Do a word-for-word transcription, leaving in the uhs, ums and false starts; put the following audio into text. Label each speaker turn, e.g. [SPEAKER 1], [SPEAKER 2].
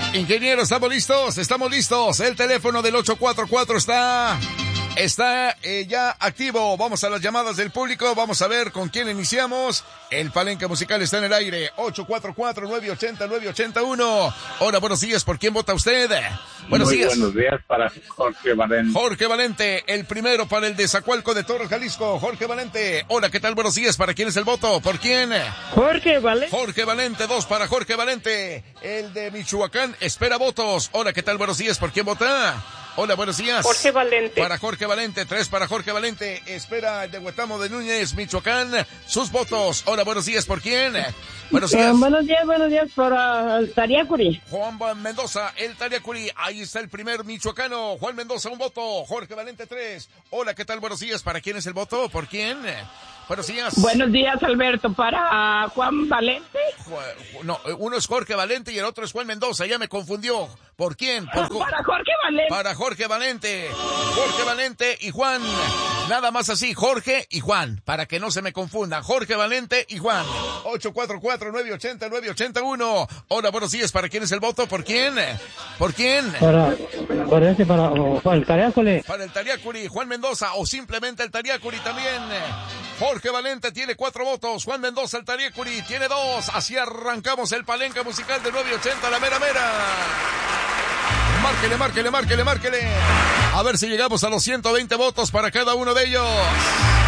[SPEAKER 1] Ingeniero, ¿estamos listos? Estamos listos. El teléfono del ocho cuatro cuatro está... Está eh, ya activo. Vamos a las llamadas del público. Vamos a ver con quién iniciamos. El palenque musical está en el aire. ocho cuatro cuatro, nueve ocho cero, nueve ocho uno. Hola, buenos días. ¿Por quién vota usted? Buenos
[SPEAKER 2] Muy
[SPEAKER 1] días.
[SPEAKER 2] Buenos días para Jorge Valente.
[SPEAKER 1] Jorge Valente, el primero para el de Zacualco de Torres, Jalisco. Jorge Valente. Hola, ¿qué tal? Buenos días. ¿Para quién es el voto? ¿Por quién?
[SPEAKER 3] Jorge Valente.
[SPEAKER 1] Jorge Valente, dos para Jorge Valente. El de Michoacán espera votos. Hola, ¿qué tal? Buenos días. ¿Por quién vota? Hola, buenos días.
[SPEAKER 3] Jorge Valente.
[SPEAKER 1] Para Jorge Valente, tres para Jorge Valente. Espera el de Huetamo de Núñez, Michoacán, sus votos. Hola, buenos días. ¿Por quién? Buenos días.
[SPEAKER 3] Eh, buenos días, buenos días para el Tariacuri.
[SPEAKER 1] Juan Mendoza, el Tariacuri. Ahí está el primer michoacano. Juan Mendoza, un voto. Jorge Valente, tres. Hola, ¿qué tal? Buenos días. ¿Para quién es el voto? ¿Por quién? Buenos días.
[SPEAKER 3] Buenos días, Alberto. Para Juan Valente.
[SPEAKER 1] No, uno es Jorge Valente y el otro es Juan Mendoza. Ya me confundió. ¿Por quién? Por...
[SPEAKER 3] Para Jorge Valente.
[SPEAKER 1] Para Jorge Valente. Jorge Valente y Juan. Nada más así, Jorge y Juan. Para que no se me confunda. Jorge Valente y Juan. ocho cuatro cuatro, nueve ocho cero, nueve ocho uno. Hola, buenos días. ¿Para quién es el voto? ¿Por quién? ¿Por quién?
[SPEAKER 3] Para, para este, para, para el Tariacuri.
[SPEAKER 1] Para el Tariacuri, Juan Mendoza o simplemente el Tariacuri también. Jorge Valente tiene cuatro votos. Juan Mendoza, el Tariacuri, tiene dos. Así arrancamos el palenque musical de nueve ochenta, la mera mera. Márquele, márquele, márquele, márquele. A ver si llegamos a los ciento veinte votos para cada uno de ellos.